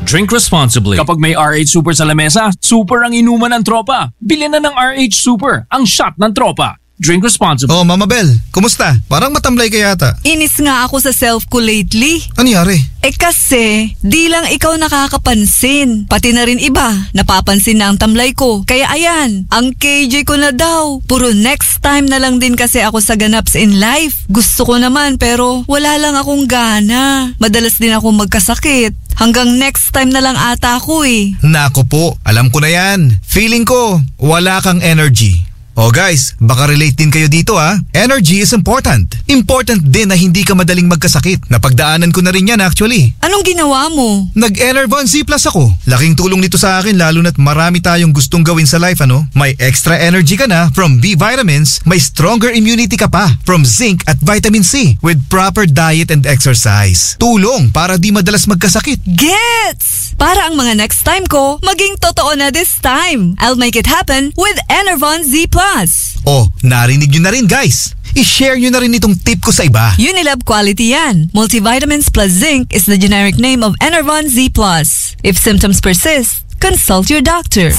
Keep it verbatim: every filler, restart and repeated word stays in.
Drink responsibly. Kapag may R H Super sa lamesa, super ang inuman ng tropa. Bilhin na ng R H Super, ang shot ng tropa. Drink responsibly. Oh, Mama Bel, kumusta? Parang matamlay ka yata. Inis nga ako sa self ko lately. Ano yari? Eh kasi, di lang ikaw nakakapansin. Pati na rin iba, napapansin na ang tamlay ko. Kaya ayan, ang K J ko na daw. Puro next time na lang din kasi ako sa ganaps in life. Gusto ko naman pero wala lang akong gana. Madalas din ako magkasakit. Hanggang next time na lang ata ako eh. Nako po, alam ko na yan. Feeling ko, wala kang energy. Oh guys, baka relate din kayo dito ha. Energy is important. Important din na hindi ka madaling magkasakit. Napagdaanan ko na rin yan actually. Anong ginawa mo? Nag-Enervon Z Plus ako. Laking tulong nito sa akin lalo na't marami tayong gustong gawin sa life ano. May extra energy ka na from B vitamins, may stronger immunity ka pa from zinc at vitamin C with proper diet and exercise. Tulong para di madalas magkasakit. Gets! Para ang mga next time ko, maging totoo na this time. I'll make it happen with Enervon Z Plus. Oh, narinig nyo na rin guys. I-share nyo na rin itong tip ko sa iba. Unilab quality yan. Multivitamins plus zinc is the generic name of Enervon Z Plus. If symptoms persist, consult your doctor.